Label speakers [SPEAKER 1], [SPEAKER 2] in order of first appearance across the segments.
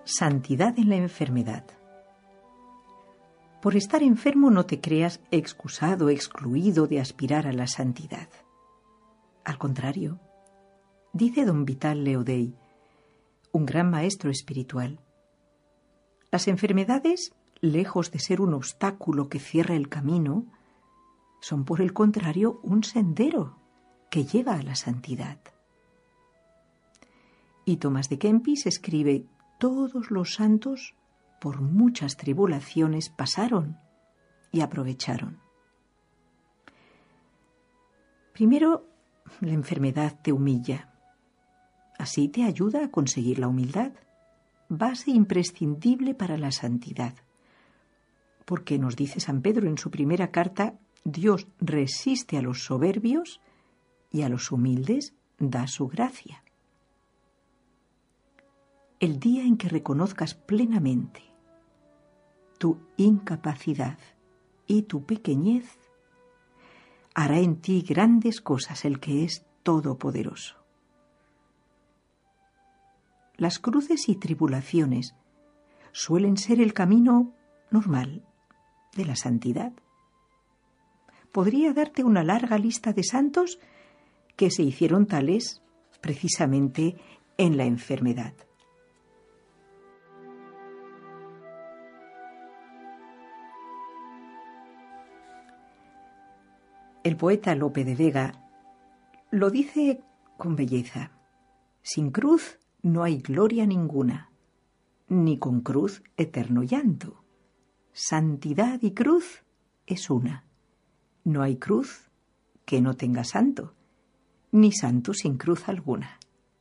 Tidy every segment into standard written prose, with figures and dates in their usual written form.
[SPEAKER 1] Santidad en la enfermedad. Por estar enfermo no te creas excusado, excluido de aspirar a la santidad. Al contrario, dice don Vital Leodey, un gran maestro espiritual, las enfermedades, lejos de ser un obstáculo que cierra el camino, son por el contrario un sendero que lleva a la santidad. Y Tomás de Kempis escribe: todos los santos por muchas tribulaciones pasaron y aprovecharon. Primero, la enfermedad te humilla. Así te ayuda a conseguir la humildad, base imprescindible para la santidad. Porque nos dice San Pedro en su primera carta, Dios resiste a los soberbios y a los humildes da su gracia. El día en que reconozcas plenamente tu incapacidad y tu pequeñez, hará en ti grandes cosas el que es todopoderoso. Las cruces y tribulaciones suelen ser el camino normal de la santidad. Podría darte una larga lista de santos que se hicieron tales precisamente en la enfermedad. El poeta Lope de Vega lo dice con belleza: sin cruz no hay gloria ninguna, ni con cruz eterno llanto. Santidad y cruz es una. No hay cruz que no tenga santo, ni santo sin cruz alguna.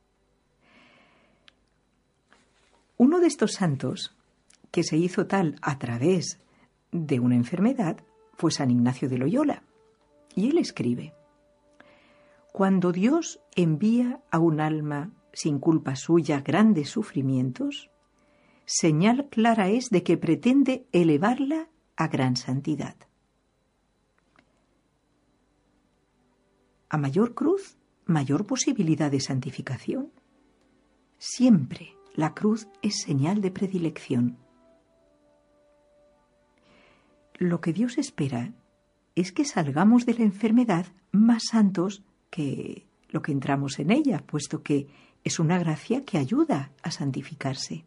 [SPEAKER 1] Uno de estos santos, que se hizo tal a través de una enfermedad, fue San Ignacio de Loyola. Y él escribe: cuando Dios envía a un alma sin culpa suya grandes sufrimientos, señal clara es de que pretende elevarla a gran santidad. A mayor cruz, mayor posibilidad de santificación. Siempre la cruz es señal de predilección. Lo que Dios espera es que salgamos de la enfermedad más santos que lo que entramos en ella, puesto que es una gracia que ayuda a santificarse.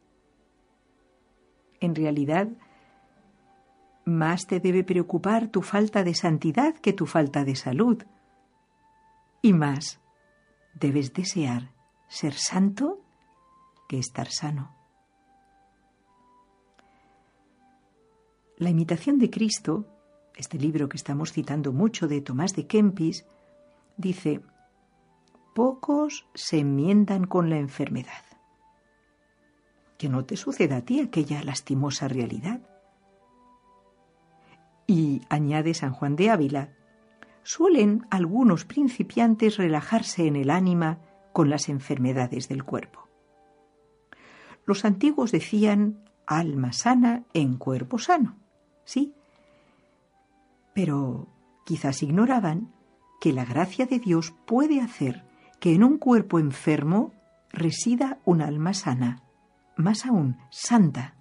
[SPEAKER 1] En realidad, más te debe preocupar tu falta de santidad que tu falta de salud. Y más debes desear ser santo que estar sano. La imitación de Cristo, este libro que estamos citando mucho de Tomás de Kempis, dice: pocos se enmiendan con la enfermedad. Que no te suceda a ti aquella lastimosa realidad. Y añade San Juan de Ávila: suelen algunos principiantes relajarse en el ánima con las enfermedades del cuerpo. Los antiguos decían: alma sana en cuerpo sano. Sí, pero quizás ignoraban que la gracia de Dios puede hacer que en un cuerpo enfermo resida un alma sana, más aún, santa.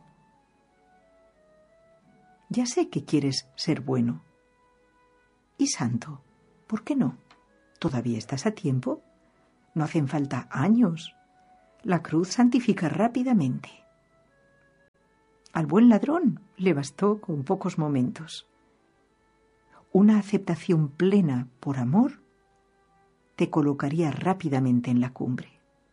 [SPEAKER 1] Ya sé que quieres ser bueno y santo. ¿Por qué no? Todavía estás a tiempo. No hacen falta años. La cruz santifica rápidamente. Al buen ladrón le bastó con pocos momentos. Una aceptación plena por amor te colocaría rápidamente en la cumbre.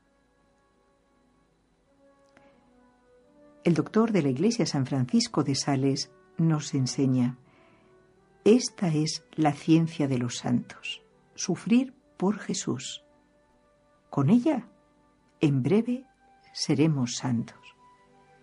[SPEAKER 1] El doctor de la Iglesia San Francisco de Sales nos enseña: esta es la ciencia de los santos, sufrir por Jesús. Con ella, en breve, seremos santos.